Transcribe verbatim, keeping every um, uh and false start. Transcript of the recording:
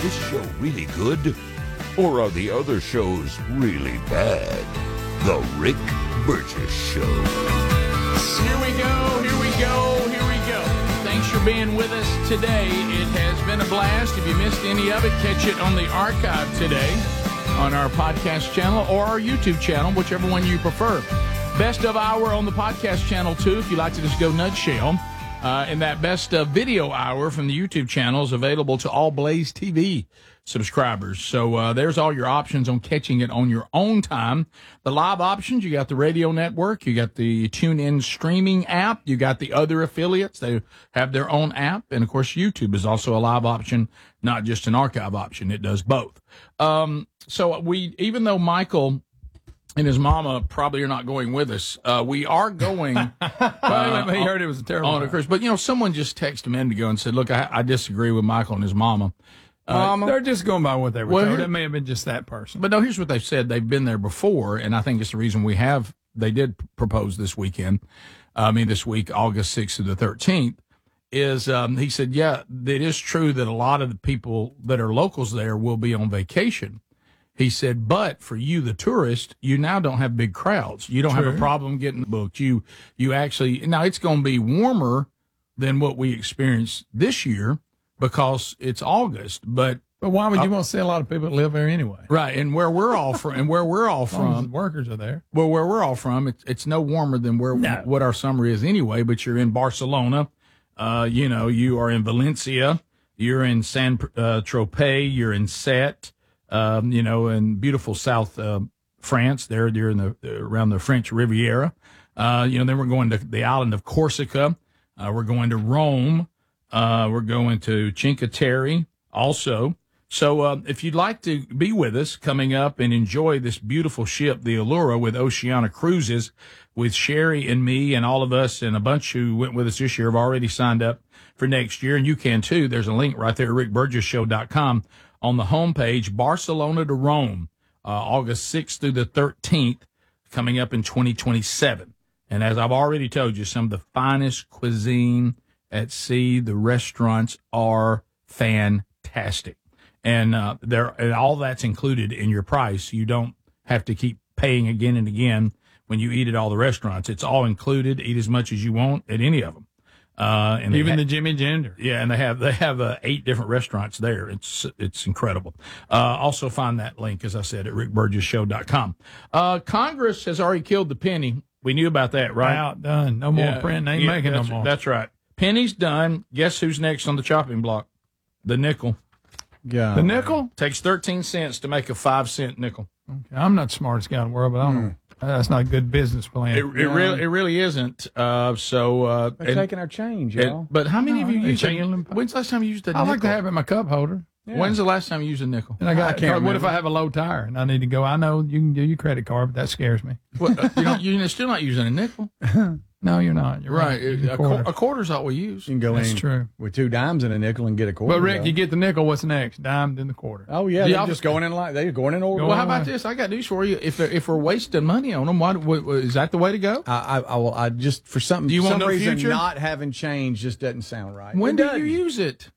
this show really good? Or are the other shows really bad? The Rick Burgess Show. Here we go, here we go, here we go. Thanks for being with us today. It has been a blast. If you missed any of it, catch it on the archive today on our podcast channel or our YouTube channel, whichever one you prefer. Best of Hour on the podcast channel, too, if you like to just go nutshell. Uh, and that Best of Video Hour from the YouTube channel is available to all Blaze T V subscribers. So uh, there's all your options on catching it on your own time. The live options, you got the radio network, you got the TuneIn streaming app, you got the other affiliates. They have their own app. And, of course, YouTube is also a live option, not just an archive option. It does both. Um, so we, even though Michael and his mama probably are not going with us, uh, we are going. uh, he heard it was a terrible on, Chris, but, you know, someone just texted a minute ago and said, look, I, I disagree with Michael and his mama. Uh, Mama. They're just going by what they were well, told. here, It may have been just that person. But no, here's what they've said. They've been there before, and I think it's the reason we have. They did propose this weekend. I mean, this week, August sixth to the thirteenth, is um, he said, yeah, it is true that a lot of the people that are locals there will be on vacation. He said, but for you, the tourist, you now don't have big crowds. You don't True. have a problem getting booked. You, you actually, now it's going to be warmer than what we experienced this year, because it's August, but But why would you uh, want to see a lot of people that live there anyway? right, and where we're all from, and where we're all As long as from, the workers are there. well, where we're all from, it's it's no warmer than where No. what our summer is anyway. But you're in Barcelona, uh, you know, you are in Valencia, you're in San uh, Tropez, you're in Sète, um, you know, in beautiful South uh, France. There, they're in the around the French Riviera. Uh, you know, then we're going to the island of Corsica. Uh, we're going to Rome. Uh, we're going to Cinque Terre also. So uh, if you'd like to be with us coming up and enjoy this beautiful ship, the Allura, with Oceana Cruises, with Sherry and me and all of us, and a bunch who went with us this year have already signed up for next year, and you can too. There's a link right there at rick burgess show dot com on the homepage. Barcelona to Rome, uh, August sixth through the thirteenth, coming up in twenty twenty-seven. And as I've already told you, some of the finest cuisine at sea. The restaurants are fantastic. And uh, there, and all that's included in your price. You don't have to keep paying again and again when you eat at all the restaurants. It's all included. Eat as much as you want at any of them. Uh, and Even ha- the Jimmy Ginger. yeah, and they have they have uh, eight different restaurants there. It's it's incredible. Uh, also find that link, as I said, at rick burgess show dot com. Uh, Congress has already killed the penny. We knew about that, right? Out, done. No more Yeah, print. Ain't yeah, making no that's, more. That's right. Penny's done. Guess who's next on the chopping block? The nickel. Yeah. The nickel? Takes thirteen cents to make a five cent nickel. Okay. I'm not the smartest guy in the world, but I don't know. That's not a good business plan. It, it really, it really isn't. Uh, so, uh, They're and- taking our change, and- y'all. but how many No, of you they used a, changing them. when's the last time you used a I nickel? like to have it in my cup holder. Yeah. When's the last time you used a nickel? And I got. I can't what if remember. I have a low tire and I need to go? I know you can do your credit card, but that scares me. What, uh, you know, you're still not using a nickel, No, you're not. You're right? right. A, quarter. a quarter's all we use. You can go That's in true. with two dimes and a nickel and get a quarter. But Rick, though. you get the nickel. What's next? Dime, then the quarter. Oh yeah, Yeah, they're I'll- just going in like they're going in order. Go Well, how on. about this? I got news for you. If if we're wasting money on them, why, what, what, is that the way to go? I, I, I will. I just for some Do you want some no reason future? not having change just doesn't sound right. When It do doesn't. you use it?